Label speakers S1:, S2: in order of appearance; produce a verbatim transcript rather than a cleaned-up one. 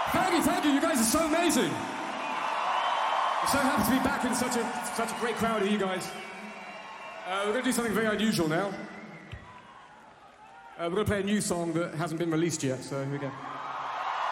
S1: Thank you, thank you. You guys are so amazing. I'm so happy to be back in such a such a great crowd of you guys. Uh, we're going to do something very unusual now. Uh, we're going to play a new song that hasn't been released yet, so here we go.